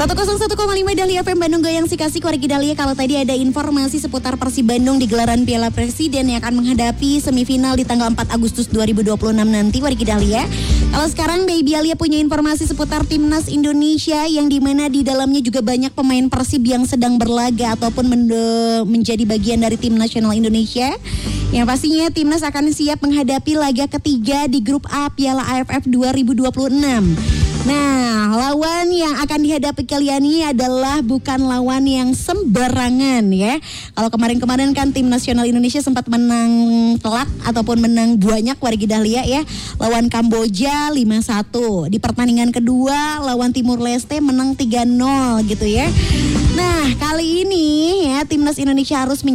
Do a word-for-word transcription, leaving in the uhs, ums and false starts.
seratus satu koma lima Dahlia F M Bandung Goyang si kasih Wargi Dahlia. Kalau tadi ada informasi seputar Persib Bandung di gelaran Piala Presiden yang akan menghadapi semifinal di tanggal empat Agustus dua ribu dua puluh enam nanti Wargi Dahlia. Kalau sekarang Baby Alia punya informasi seputar Timnas Indonesia yang dimana di dalamnya juga banyak pemain Persib yang sedang berlaga ataupun men- menjadi bagian dari tim nasional Indonesia. Yang pastinya Timnas akan siap menghadapi laga ketiga di grup A Piala A F F dua ribu dua puluh enam. Nah, lawan yang akan dihadapi kalian ini adalah bukan lawan yang sembarangan ya. Kalau kemarin-kemarin kan tim nasional Indonesia sempat menang telak ataupun menang banyak Wargi Dahlia ya. Lawan Kamboja lima satu. Di pertandingan kedua lawan Timur Leste menang tiga nol gitu ya. Nah, kali ini ya Timnas Indonesia harus